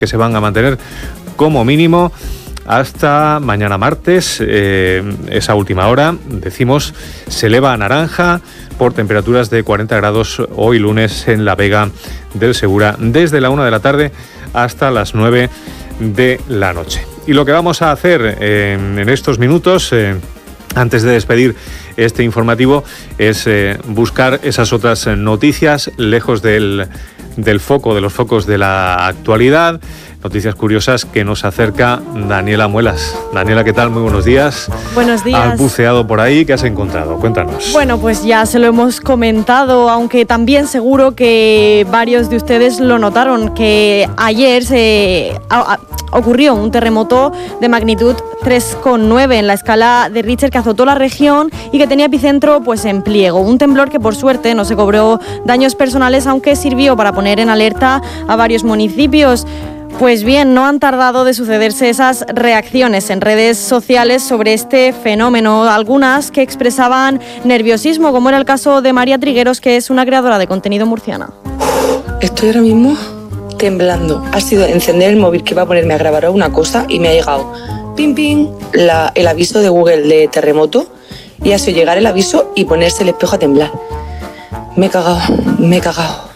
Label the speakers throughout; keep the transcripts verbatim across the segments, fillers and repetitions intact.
Speaker 1: que se van a mantener como mínimo hasta mañana martes, eh, esa última hora, decimos, se eleva a naranja por temperaturas de cuarenta grados hoy lunes en la Vega del Segura, desde la una de la tarde hasta las nueve de la noche. Y lo que vamos a hacer eh, en estos minutos, eh, antes de despedir este informativo, es eh, buscar esas otras noticias lejos del, del foco, de los focos de la actualidad. Noticias curiosas que nos acerca Daniela Muelas. Daniela, ¿qué tal? Muy buenos días.
Speaker 2: Buenos días.
Speaker 1: ¿Has buceado por ahí? ¿Qué has encontrado? Cuéntanos.
Speaker 2: Bueno, pues ya se lo hemos comentado, aunque también seguro que varios de ustedes lo notaron, que ayer se a, a, ocurrió un terremoto de magnitud tres coma nueve en la escala de Richter que azotó la región y que tenía epicentro pues en Pliego. Un temblor que por suerte no se cobró daños personales, aunque sirvió para poner en alerta a varios municipios. Pues bien, no han tardado de sucederse esas reacciones en redes sociales sobre este fenómeno, algunas que expresaban nerviosismo, como era el caso de María Trigueros, que es una creadora de contenido murciana.
Speaker 3: Estoy ahora mismo temblando. Ha sido encender el móvil que iba a ponerme a grabar una cosa y me ha llegado pim pim la, el aviso de Google de terremoto y ha sido llegar el aviso y ponerse el espejo a temblar. Me he cagado, me he cagado.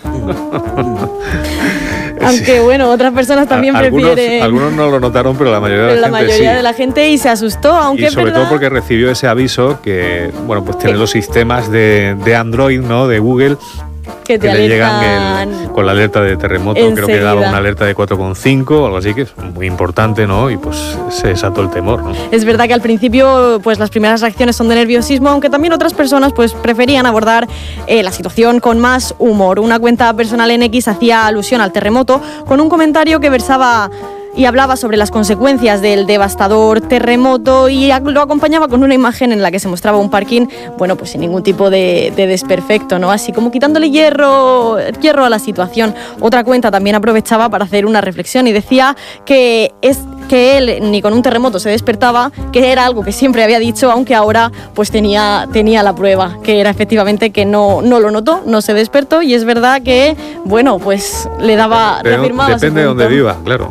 Speaker 2: Aunque bueno, otras personas también
Speaker 1: algunos,
Speaker 2: prefieren...
Speaker 1: Algunos no lo notaron, pero la mayoría de la,
Speaker 2: la
Speaker 1: gente
Speaker 2: mayoría
Speaker 1: sí.
Speaker 2: de la gente y se asustó, aunque
Speaker 1: y sobre
Speaker 2: es verdad...
Speaker 1: todo porque recibió ese aviso que, bueno, pues tiene los sistemas de, de Android, ¿no? De Google,
Speaker 2: que, te
Speaker 1: que le llegan el, con la alerta de terremoto, enseguida. Creo que daba una alerta de cuatro coma cinco o algo así, que es muy importante, ¿no? Y pues se desató el temor, ¿no?
Speaker 2: Es verdad que al principio pues las primeras reacciones son de nerviosismo, aunque también otras personas pues preferían abordar eh, la situación con más humor. Una cuenta personal en X hacía alusión al terremoto con un comentario que versaba y hablaba sobre las consecuencias del devastador terremoto y lo acompañaba con una imagen en la que se mostraba un parking, bueno, pues sin ningún tipo de, de desperfecto, ¿no? Así como quitándole hierro, hierro a la situación. Otra cuenta también aprovechaba para hacer una reflexión y decía que es que él ni con un terremoto se despertaba, que era algo que siempre había dicho, aunque ahora pues tenía, tenía la prueba, que era efectivamente que no, no lo notó, no se despertó y es verdad que, bueno, pues le daba,
Speaker 1: Pero
Speaker 2: reafirmaba
Speaker 1: depende de donde viva, claro.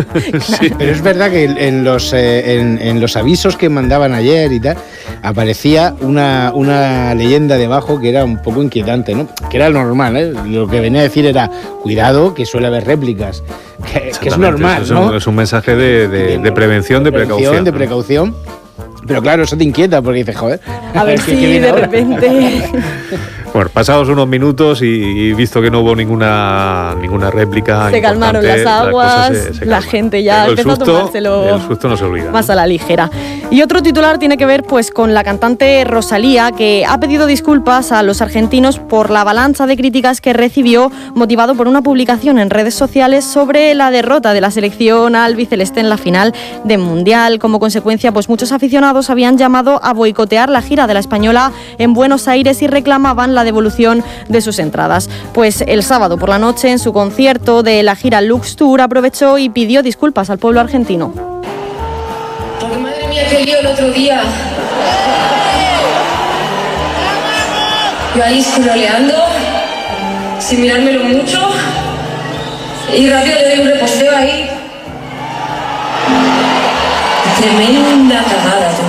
Speaker 4: Sí. Pero es verdad que en los, eh, en, en los avisos que mandaban ayer y tal, aparecía una, una leyenda debajo que era un poco inquietante, ¿no? Que era normal, ¿eh? Lo que venía a decir era, cuidado, que suele haber réplicas, que, que es normal,
Speaker 1: es
Speaker 4: ¿no?
Speaker 1: Un, es un mensaje de, de, de prevención, de, de precaución.
Speaker 4: De precaución. Pero claro, eso te inquieta porque dices, joder,
Speaker 2: a ver si de ahora? repente...
Speaker 1: Bueno, pasados unos minutos y, y visto que no hubo ninguna ninguna réplica,
Speaker 2: se calmaron las aguas,
Speaker 1: la, se, se
Speaker 2: la gente ya
Speaker 1: el
Speaker 2: empezó
Speaker 1: susto,
Speaker 2: a tomárselo
Speaker 1: el susto no se olvida,
Speaker 2: más
Speaker 1: ¿no?
Speaker 2: a la ligera. Y otro titular tiene que ver pues con la cantante Rosalía, que ha pedido disculpas a los argentinos por la avalancha de críticas que recibió, motivado por una publicación en redes sociales sobre la derrota de la selección albiceleste en la final del Mundial. Como consecuencia, pues muchos aficionados habían llamado a boicotear la gira de la española en Buenos Aires y reclamaban la devolución de sus entradas. Pues el sábado por la noche, en su concierto de la gira Lux Tour, aprovechó y pidió disculpas al pueblo argentino.
Speaker 3: Porque madre mía, qué lío el otro día. Yo ahí scrolleando, sin mirármelo mucho, y rápido le doy un reposteo ahí. Tremenda cagada, tú.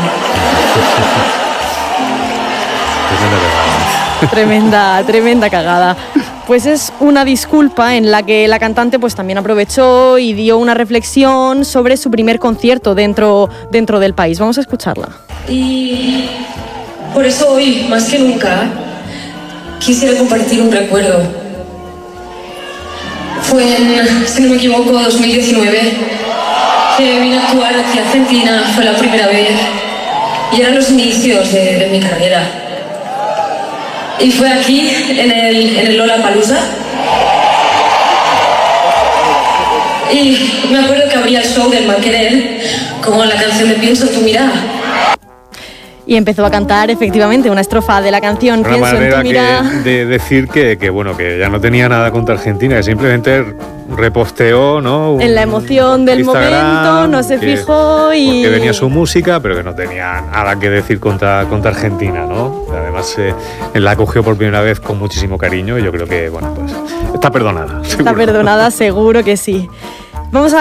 Speaker 2: Tremenda, tremenda cagada. Pues es una disculpa en la que la cantante pues también aprovechó y dio una reflexión sobre su primer concierto dentro, dentro del país. Vamos a escucharla.
Speaker 3: Y por eso hoy, más que nunca, quisiera compartir un recuerdo. Fue en, si no me equivoco, dos mil diecinueve, que vine a actuar aquí a Argentina, fue la primera vez, y eran los inicios de, de mi carrera. Y fue aquí, en el, en el Lollapalooza. Y me acuerdo que abría el show del Malquerer con la canción de Pienso en tu mirada.
Speaker 2: Y empezó a cantar efectivamente una estrofa de la canción
Speaker 1: Una
Speaker 2: Pienso en tu mirada.
Speaker 1: Que, de decir que, que, bueno, que ya no tenía nada contra Argentina, que simplemente reposteó, ¿no? Un,
Speaker 2: en la emoción del momento, no se
Speaker 1: que,
Speaker 2: fijó y...
Speaker 1: que venía su música, pero que no tenía nada que decir contra, contra Argentina, ¿no? Además, eh, la acogió por primera vez con muchísimo cariño y yo creo que, bueno, pues está perdonada.
Speaker 2: Está perdonada, seguro que sí. Vamos a